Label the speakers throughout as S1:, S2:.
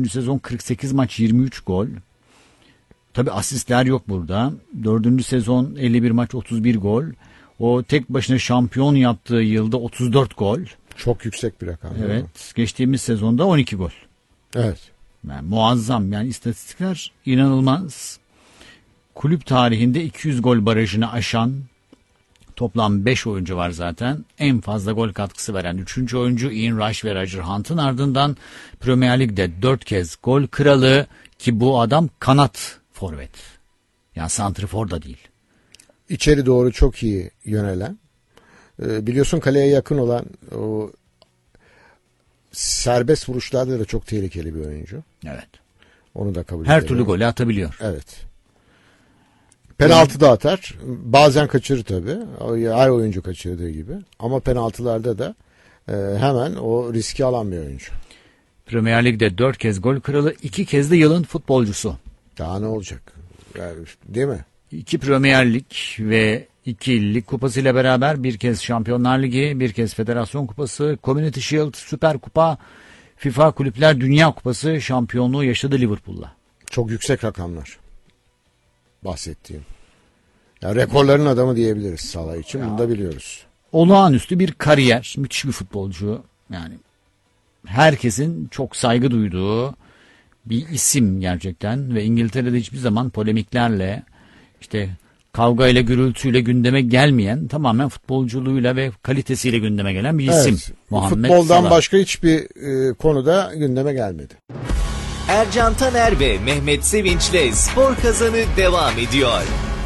S1: 3. sezon 48 maç 23 gol. Tabi asistler yok burada. 4. sezon 51 maç 31 gol. O tek başına şampiyon yaptığı yılda 34 gol.
S2: Çok yüksek bir rakam.
S1: Evet. Geçtiğimiz sezonda 12 gol.
S2: Evet.
S1: Yani muazzam. Yani istatistikler inanılmaz. Kulüp tarihinde 200 gol barajını aşan toplam 5 oyuncu var zaten. En fazla gol katkısı veren 3. oyuncu Ian Rush ve Roger Hunt'ın ardından Premier Lig'de 4 kez gol kralı ki bu adam kanat forvet. Yani santrifor da değil.
S2: İçeri doğru çok iyi yönelen. Biliyorsun kaleye yakın olan o serbest vuruşlarda da çok tehlikeli bir oyuncu.
S1: Evet.
S2: Onu da kabul
S1: Her
S2: edelim.
S1: türlü golü atabiliyor.
S2: Evet. Penaltı da atar. Bazen kaçırır tabii. Her oyuncu kaçırdığı gibi. Ama penaltılarda da hemen o riski alan bir oyuncu.
S1: Premier Lig'de 4 kez gol kralı, 2 kez de yılın futbolcusu.
S2: Daha ne olacak? Yani, değil mi?
S1: 2 Premier Lig ve 2 lig kupasıyla beraber bir kez Şampiyonlar Ligi, bir kez Federasyon Kupası, Community Shield, Süper Kupa, FIFA Kulüpler Dünya Kupası şampiyonluğu yaşadı Liverpool'la.
S2: Çok yüksek rakamlar. Bahsettiğim. Yani rekorların adamı diyebiliriz Salah için. Bunu da biliyoruz.
S1: Olağanüstü bir kariyer, müthiş bir futbolcu. Yani herkesin çok saygı duyduğu bir isim gerçekten ve İngiltere'de hiçbir zaman polemiklerle, işte kavgayla, gürültüyle gündeme gelmeyen, tamamen futbolculuğuyla ve kalitesiyle gündeme gelen bir isim.
S2: Evet,
S1: Muhammed
S2: futboldan
S1: Salah.
S2: başka hiçbir konuda gündeme gelmedi.
S3: Ercan Taner ve Mehmet Sevinç'le Spor Kazanı devam ediyor.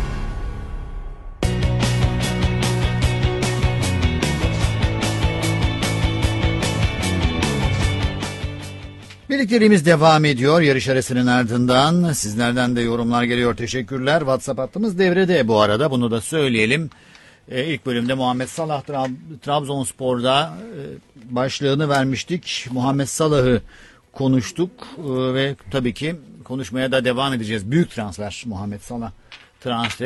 S1: Birlikteliğimiz devam ediyor. Yarış arasının ardından sizlerden de yorumlar geliyor. Teşekkürler. WhatsApp hattımız devrede bu arada. Bunu da söyleyelim. İlk bölümde Muhammed Salah Trabzonspor'da başlığını vermiştik. Muhammed Salah'ı konuştuk ve tabii ki konuşmaya da devam edeceğiz. Büyük transfer Muhammed Salah transferi.